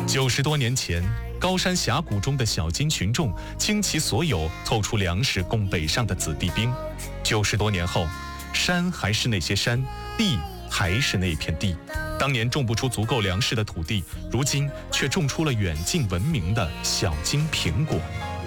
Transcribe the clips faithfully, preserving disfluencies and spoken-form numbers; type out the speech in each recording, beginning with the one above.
九十多年前，高山峡谷中的小金群众倾其所有凑出粮食供北上的子弟兵。九十多年后，山还是那些山，地还是那片地。当年种不出足够粮食的土地，如今却种出了远近闻名的小金苹果。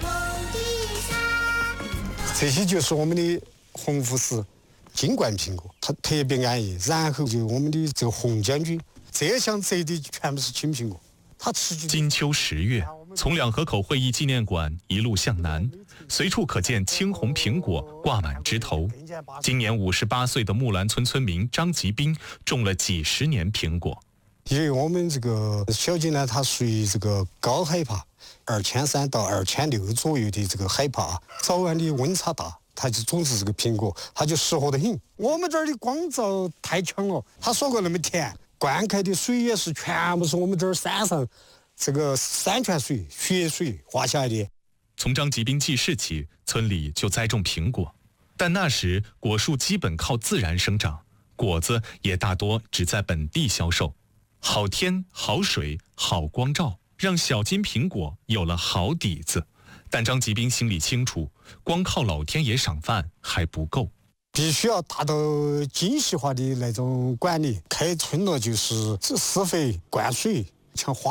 这些就是我们的红富士金冠苹果，它特别安逸。然后就我们的这个红将军，这箱这的全部是青苹果。它持续。 金秋十月，从两河口会议纪念馆一路向南，随处可见青红苹果挂满枝头。今年五十八岁的木兰村村民张吉兵种了几十年苹果。 因为我们这个小金呢，它属于这个高海拔，二千三到二千六左右的这个海拔，早晚的温差大，它就种植这个苹果，它就适合得很。我们这儿的光照太强了，它说过那么甜，灌溉的水也是全部是我们这儿山上这个山泉水、雪水化下来的。 从张吉兵记事起，村里就栽种苹果，但那时果树基本靠自然生长，果子也大多只在本地销售。好天、好水、好光照，让小金苹果有了好底子。但张吉兵心里清楚，光靠老天爷赏饭还不够， 必须要达到精细化的那种管理。开村了就是施肥、灌水，像花